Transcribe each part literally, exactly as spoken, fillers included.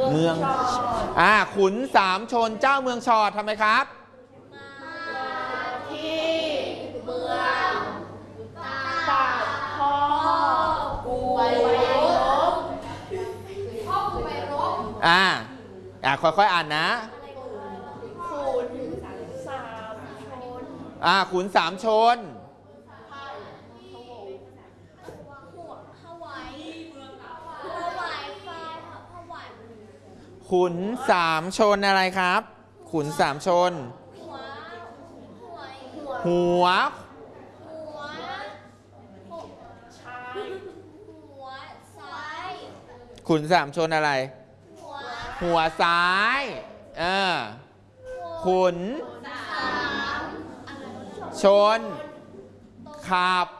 เมืองอ่าขุนสามชนเจ้าเมืองชอดทำไมครับที่เมืองตัดพ่อกูไปรบพ่อกูไปรบอ่าอ่าค่อยๆอ่านนะขุนสามชนอ่าขุนสามชนขุนสามชนอะไรครับขุนสามชนหัวขุนสามชนอะไรหัวซ้ายเออขุนชนขับ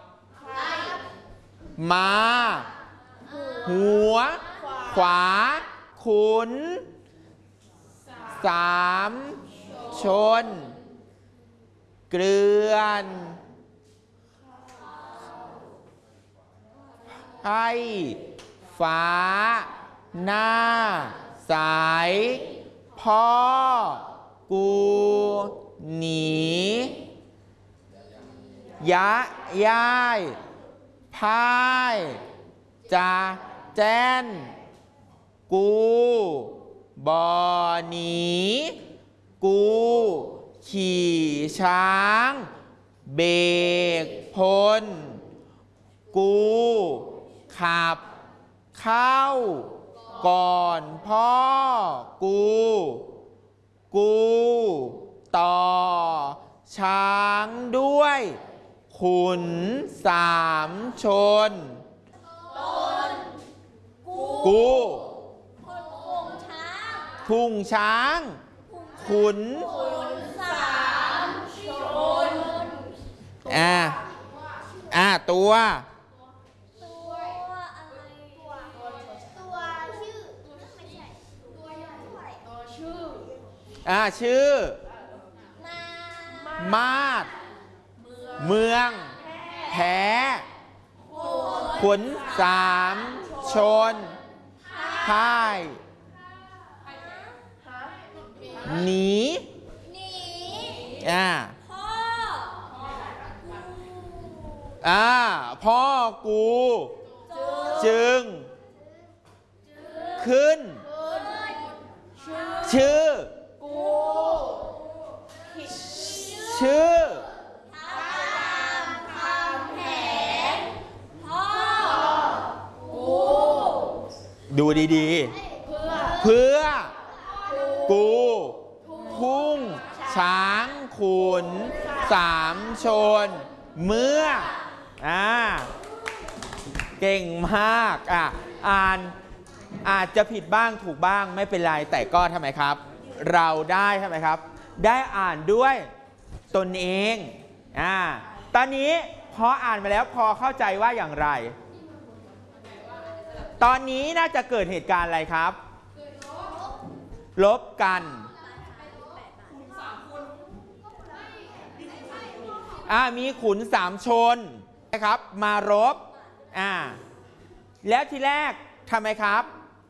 มาหัวขวาขุนสามชนเกลือนให้ฟ้าหน้าใสพ่อกูหนียะย่ายพายจะแจ้นกูบ่หนีกูขี่ช้างเบกพลกูขับเข้าก่อนพ่อกูกูต่อช้างด้วยขุนสามชนกูพุงช้างขุนสามชนอ่าอ่าตัวตัวอะไรตัวชื่อไม่ใช่ตัวตัวชื่ออ่าชื่อมาดเมืองแพ้ขุนสามชนพ่ายหนีหนีอ่าพ่ออ่าพ่อกูจึงขึ้นชื่อชื่อดูดีๆเพื่อกูพุ่งช้างขุนสามชนเมื่ออ่าเก่งมากอ่ะอ่านอาจจะผิดบ้างถูกบ้างไม่เป็นไรแต่ก็ทำไมครับเราได้ทำไมครับได้อ่านด้วยตนเองอ่าตอนนี้พออ่านมาแล้วพอเข้าใจว่าอย่างไรตอนนี้น่าจะเกิดเหตุการณ์อะไรครับลบกันอ่ามีขุนสามชนนะครับมารบอ่าแล้วทีแรกทำไมครับ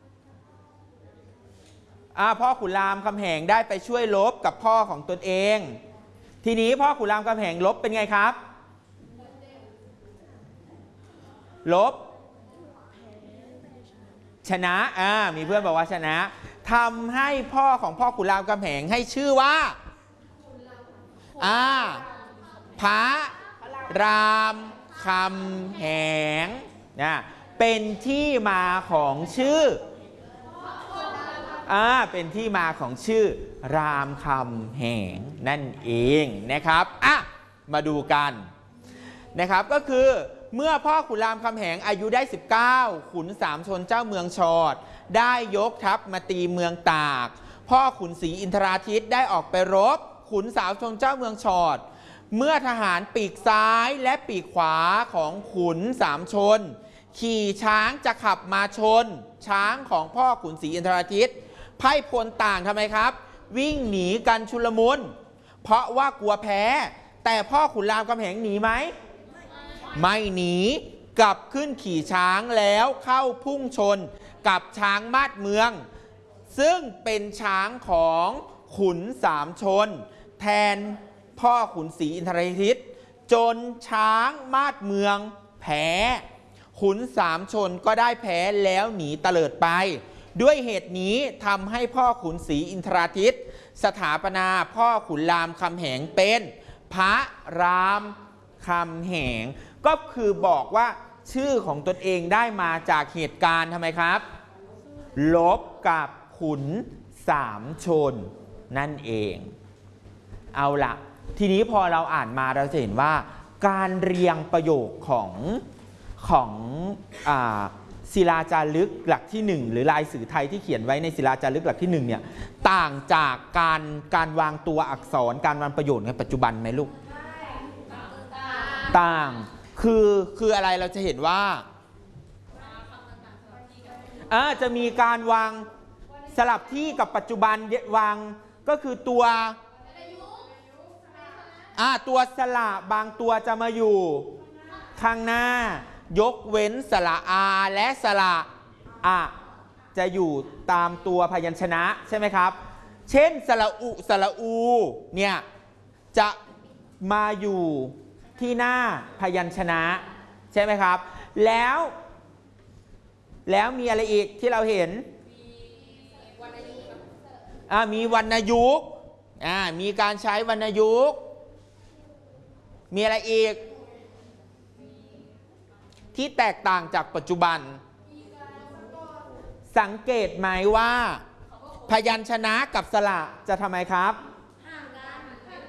อ่าพ่อขุนรามคำแหงได้ไปช่วยรบกับพ่อของตนเองทีนี้พ่อขุนรามคำแหงรบเป็นไงครับรบชนะอ่ามีเพื่อนบอกว่าชนะทำให้พ่อของพ่อขุนรามคำแหงให้ชื่อว่าอ่าพระรามคำแหงนะเป็นที่มาของชื่ออ่าเป็นที่มาของชื่อรามคำแหงนั่นเองนะครับอ่ะมาดูกันนะครับก็คือเมื่อพ่อขุนรามคำแหงอายุได้สิบเก้าขุนสามชนเจ้าเมืองชอดได้ยกทัพมาตีเมืองตากพ่อขุนศรีอินทราทิตได้ออกไปรบขุนสามชนเจ้าเมืองชอดเมื่อทหารปีกซ้ายและปีกขวาของขุนสามชนขี่ช้างจะขับมาชนช้างของพ่อขุนศรีอินทราทิตไพร่พลต่างทำไมครับวิ่งหนีกันชุลมุนเพราะว่ากลัวแพ้แต่พ่อขุนรามคำแหงหนีไหมไม่หนีกลับขึ้นขี่ช้างแล้วเข้าพุ่งชนกับช้างมาดเมืองซึ่งเป็นช้างของขุนสามชนแทนพ่อขุนศรีอินทรทิตจนช้างมาดเมืองแพ้ขุนสามชนก็ได้แพ้แล้วหนีเตลิดไปด้วยเหตุนี้ทำให้พ่อขุนศรีอินทราทิตสถาปนาพ่อขุนรามคำแหงเป็นพระรามคำแหงก็คือบอกว่าชื่อของตนเองได้มาจากเหตุการณ์ทำไมครับลบกับขุนสามชนนั่นเองเอาละทีนี้พอเราอ่านมาเราจะเห็นว่าการเรียงประโยคของของอ่าศิลาจารึกหลักที่หนึ่งหรือลายสื่อไทยที่เขียนไว้ในศิลาจารึกหลักที่หนึ่งเนี่ยต่างจากการการวางตัวอักษรการวางประโยคในปัจจุบันไหมลูกต่างคือคืออะไรเราจะเห็นว่าอ่าจะมีการวางสลับที่กับปัจจุบันวางก็คือตัวอ่าตัวสระบางตัวจะมาอยู่ข้างหน้ายกเว้นสระอาและสระอะจะอยู่ตามตัวพยัญชนะใช่ไหมครับเช่นสระอุสระอูเนี่ยจะมาอยู่ที่หน้าพยัญชนะใช่ไหมครับแล้วแล้วมีอะไรอีกที่เราเห็นอ่ามีวรรณยุกต์อ่ามีการใช้วรรณยุกต์มีอะไรอีกที่แตกต่างจากปัจจุบันสังเกตไหมว่าพยัญชนะกับสระจะทำไมครับห่างกัน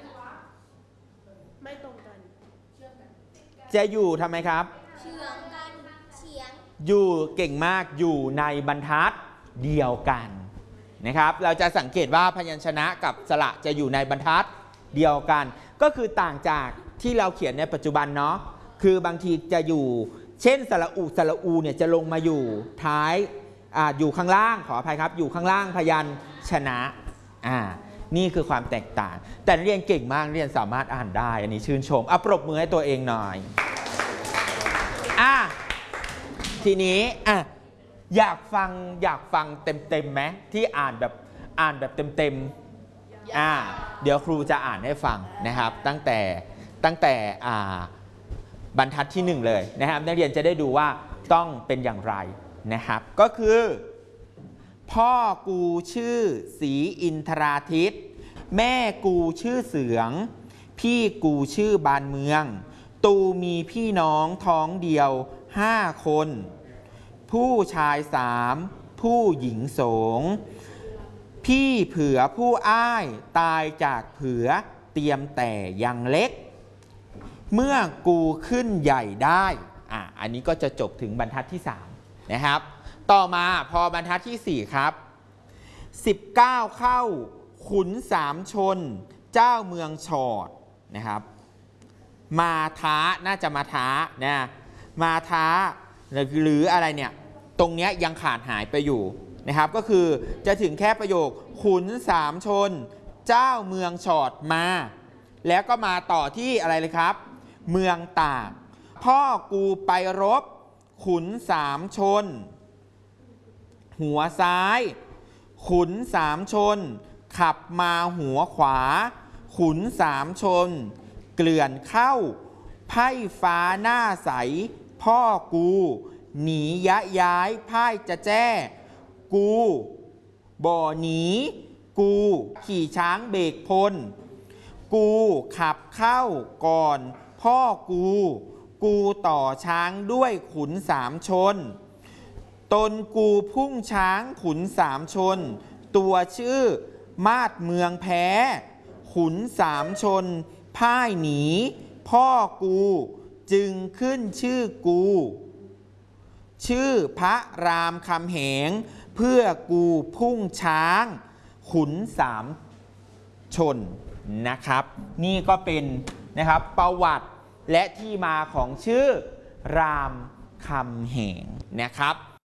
ไม่ตรงกันจะอยู่ทำไมครับเฉียงกันเฉียงอยู่เก่งมากอยู่ในบรรทัดเดียวกันนะครับเราจะสังเกตว่าพยัญชนะกับสระจะอยู่ในบรรทัดเดียวกันก็คือต่างจากที่เราเขียนในปัจจุบันเนาะคือบางทีจะอยู่เช่นสระอุสระอูเนี่ยจะลงมาอยู่ท้ายอ่าอยู่ข้างล่างขออภัยครับอยู่ข้างล่างพยัญชนะอ่านี่คือความแตกต่างแต่เรียนเก่งมากเรียนสามารถอ่านได้อันนี้ชื่นชมอ่ะปรบมือให้ตัวเองหน่อยอ่ะทีนี้อ่ะอยากฟังอยากฟังเต็มๆไหมที่อ่านแบบอ่านแบบเต็มๆอ่าเดี๋ยวครูจะอ่านให้ฟังนะครับตั้งแต่ตั้งแต่อ่าบรรทัดที่หนึ่งเลยนะครับนักเรียนจะได้ดูว่าต้องเป็นอย่างไรนะครับก็คือพ่อกูชื่อศรีอินทราทิตแม่กูชื่อเสืองพี่กูชื่อบานเมืองตูมีพี่น้องท้องเดียวห้าคนผู้ชายสามผู้หญิงสองพี่เผือผู้อ้ายตายจากเผือเตรียมแต่ยังเล็กเมื่อกูขึ้นใหญ่ได้อ่ะอันนี้ก็จะจบถึงบรรทัดที่สามนะครับต่อมาพอบรรทัดที่สี่ครับสิบเก้าเข้าขุนสามชนเจ้าเมืองชอดนะครับมาท้าน่าจะมาท้านะมาท้าหรืออะไรเนี่ยตรงเนี้ยยังขาดหายไปอยู่นะครับก็คือจะถึงแค่ประโยคขุนสามชนเจ้าเมืองชอดมาแล้วก็มาต่อที่อะไรเลยครับเมืองตากพ่อกูไปรบขุนสามชนหัวซ้ายขุนสามชนขับมาหัวขวาขุนสามชนเกลื่อนเข้าไพ่ฟ้าหน้าใสพ่อกูหนียะย้ายพ่ายจะแจ้กูบ่อหนีกูขี่ช้างเบกพลกูขับเข้าก่อนพ่อกูกูต่อช้างด้วยขุนสามชนตนกูพุ่งช้างขุนสามชนตัวชื่อมาดเมืองแพ้ขุนสามชนพ่ายหนีพ่อกูจึงขึ้นชื่อกูชื่อพระรามคำแหงเพื่อกูพุ่งช้างขุนสามชนนะครับนี่ก็เป็นนะครับประวัติและที่มาของชื่อรามคำแหงนะครับ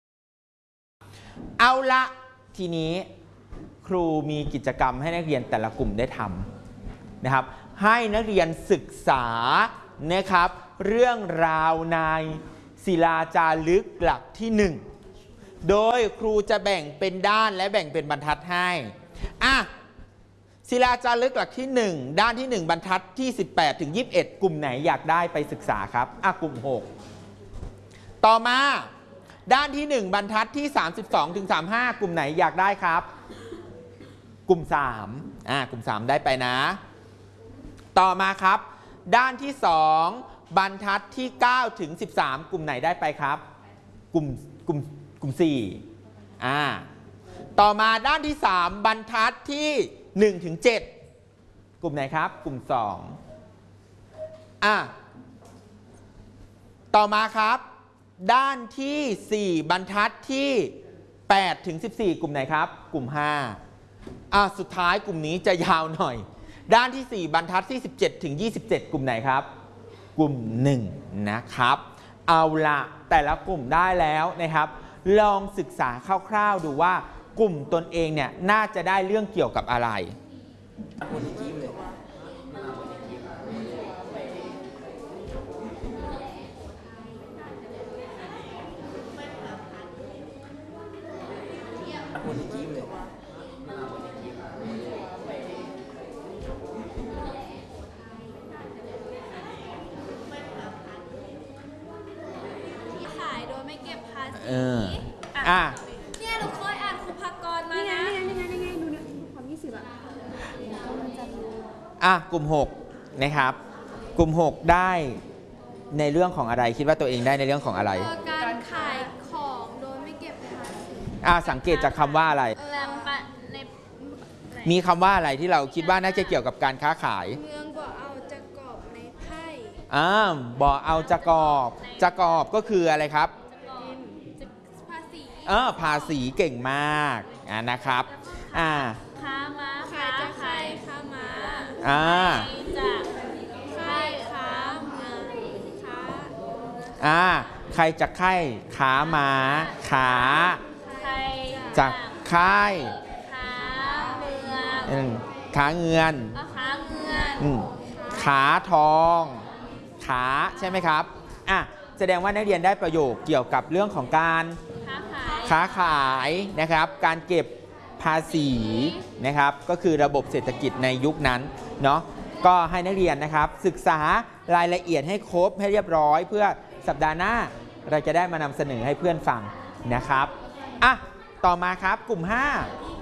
เอาละทีนี้ครูมีกิจกรรมให้นักเรียนแต่ละกลุ่มได้ทำนะครับให้นักเรียนศึกษานะครับเรื่องราวในศิลาจารึกหลักที่หนึ่งโดยครูจะแบ่งเป็นด้านและแบ่งเป็นบรรทัดให้อ่ะศิลาจารึกหลักที่หนึ่งด้านที่หนึ่งบรรทัดที่สิบแปดถึงยี่สิบเอ็ดกลุ่มไหนอยากได้ไปศึกษาครับอ่ะกลุ่มหกต่อมาด้านที่หนึ่งบรรทัดที่สามสิบสองถึงสามสิบห้ากลุ่มไหนอยากได้ครับกลุ่มสามอ่ะกลุ่มสามได้ไปนะต่อมาครับด้านที่สองบรรทัดที่เก้าถึงสิบสามกลุ่มไหนได้ไปครับกลุ่มกลุ่มกลุ่มสี่อ่าต่อมาด้านที่สามบรรทัดที่หนึ่งถึงเจ็ดกลุ่มไหนครับกลุ่มสองอ่าต่อมาครับด้านที่สี่บรรทัดที่แปดถึงสิบสี่กลุ่มไหนครับกลุ่มห้าอ่าสุดท้ายกลุ่มนี้จะยาวหน่อยด้านที่สี่บรรทัดที่สิบเจ็ดถึงยี่สิบเจ็ดกลุ่มไหนครับกลุ่มหนึ่งนะครับเอาละแต่ละกลุ่มได้แล้วนะครับลองศึกษาคร่าวๆดูว่ากลุ่มตนเองเนี่ยน่าจะได้เรื่องเกี่ยวกับอะไรเอออ่ะเนี่ยเราเคยอ่านครูพากรมานะนี่ไงนี่ไงนี่ไงดูเนี่ยความยี่สิบอะอ่ะกลุ่มหกนะครับกลุ่มหกได้ในเรื่องของอะไรคิดว่าตัวเองได้ในเรื่องของอะไรการขายของโดยไม่เก็บภาษีอ่ะสังเกตจากคำว่าอะไรมีคำว่าอะไรที่เราคิดว่าน่าจะเกี่ยวกับการค้าขายเมืองบ่เอาจะกอบในไพ่อ่าบ่เอาจะกอบจะกอบก็คืออะไรครับเออภาษีเก่งมากอ่านะครับอ่าค้าม้าขายจะขายค้าม้าอ่าจะขายค้าเมืองค้าอ่าใครจะค่ายค้าม้าขาจะค่ายค้าเมืองขาเงินค้าเงินขาทองขาใช่ไหมครับอ่ะแสดงว่านักเรียนได้ประโยชน์เกี่ยวกับเรื่องของการค้าขายนะครับการเก็บภาษีนะครับก็คือระบบเศรษฐกิจในยุคนั้นเนาะก็ให้นักเรียนนะครับศึกษารายละเอียดให้ครบให้เรียบร้อยเพื่อสัปดาห์หน้าเราจะได้มานำเสนอให้เพื่อนฟังนะครับอ่ะต่อมาครับกลุ่มห้า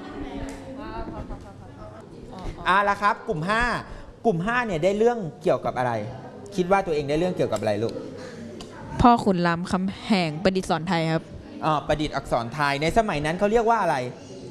อ่ะละครับกลุ่มห้ากลุ่มห้าเนี่ยได้เรื่องเกี่ยวกับอะไรคิดว่าตัวเองได้เรื่องเกี่ยวกับอะไรลูกพ่อขุนรามคำแหงประดิษฐ์สอนไทยครับอ๋อประดิษฐ์อักษรไทยในสมัยนั้นเขาเรียกว่าอะไร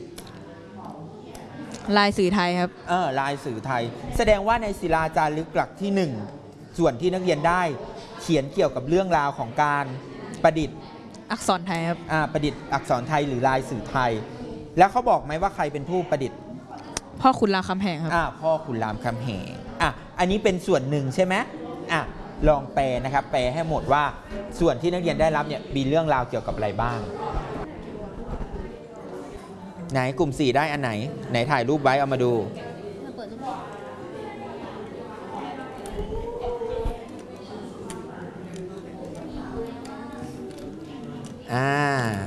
ลายสื่อไทยครับเออลายสื่อไทยแสดงว่าในศิลาจารึกหลักที่หนึ่งส่วนที่นักเรียนได้เขียนเกี่ยวกับเรื่องราวของการประดิษฐ์อักษรไทยครับอ่าประดิษฐ์อักษรไทยหรือลายสื่อไทยแล้วเขาบอกไหมว่าใครเป็นผู้ประดิษฐ์พ่อขุนรามคำแหงครับอ่าพ่อขุนรามคำแหงอ่ะอันนี้เป็นส่วนหนึ่งใช่ไหมอ่ะลองแปลนะครับแปลให้หมดว่าส่วนที่นักเรียนได้รับเนี่ยมีเรื่องราวเกี่ยวกับอะไรบ้างไหนกลุ่มสี่ได้อันไหนไหนถ่ายรูปไว้เอามาดูอ่า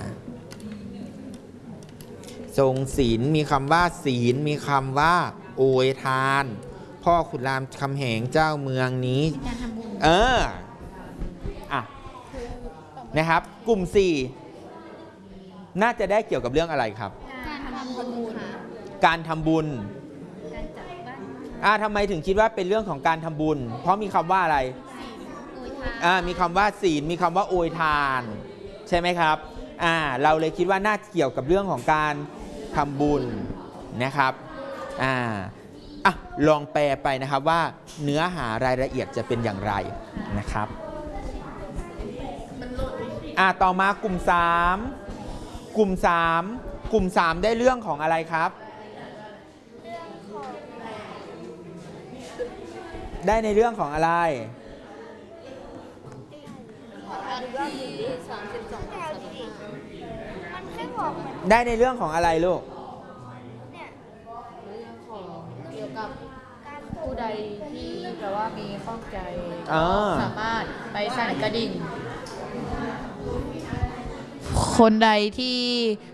ทรงศีลมีคำว่าศีลมีคำว่าโอยทานพ่อขุนรามคำแหงเจ้าเมืองนี้เอออ่ะนะครับกลุ่มสี่น่าจะได้เกี่ยวกับเรื่องอะไรครับการทำบุญการทำบุญอ่าทำไมถึงคิดว่าเป็นเรื่องของการทำบุญเพราะมีคำว่าอะไรอ่ามีคำว่าศีลมีคำว่าโอยทานใช่ไหมครับอ่าเราเลยคิดว่าน่าเกี่ยวกับเรื่องของการทำบุญนะครับอ่าอ่ะลองแปลไปนะครับว่าเนื้อหารายละเอียดจะเป็นอย่างไรนะครับอ่ะต่อมากลุ่มสามกลุ่มสามกลุ่มสามได้เรื่องของอะไรครับได้ในเรื่องของอะไรได้ในเรื่องของอะไรลูกเกี่ยวกับผู้ใดที่แปลว่ามีข้องใจสามารถไปสั่นกระดิ่งคนใดที่